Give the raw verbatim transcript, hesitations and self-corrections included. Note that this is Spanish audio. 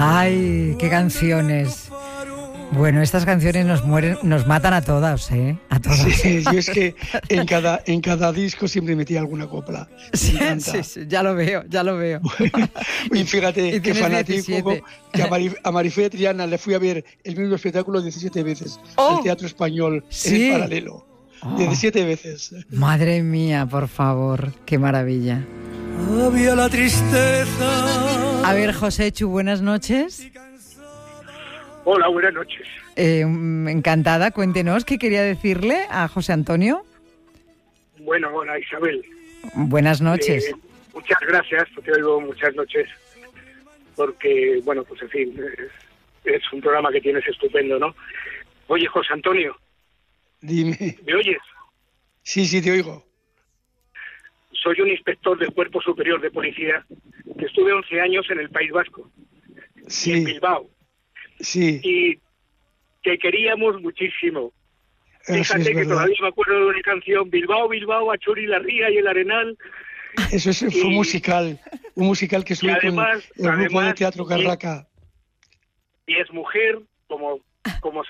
Ay, qué canciones. Bueno, estas canciones nos mueren, nos matan a todas, ¿eh? A todas. Sí, yo es que en cada, en cada disco siempre metía alguna copla. Sí, sí, sí, ya lo veo, ya lo veo. Y fíjate, y qué fanático, que a, Marif a Marifé Triana le fui a ver el mismo espectáculo diecisiete veces, oh, al Teatro Español, ¿sí? en el Paralelo. Oh. diecisiete veces. Madre mía, por favor, qué maravilla. Había la tristeza. A ver, Joséchu, buenas noches. Hola, buenas noches. Eh, encantada, cuéntenos, ¿qué quería decirle a José Antonio? Bueno, hola Isabel. Buenas noches. Eh, muchas gracias, te oigo muchas noches, porque, bueno, pues en fin, es, es un programa que tienes estupendo, ¿no? Oye, José Antonio. Dime. ¿Me oyes? Sí, sí, te oigo. Soy un inspector del Cuerpo Superior de Policía que estuve once años en el País Vasco, sí. y en Bilbao. Sí. Y que queríamos muchísimo. Eso Fíjate es que verdad. todavía me acuerdo de una canción, Bilbao, Bilbao, Achuri, la Ría y el Arenal. Eso es, fue y, un musical, un musical que estuve además, con el grupo además, de Teatro Carraca. Y, y es mujer, como, como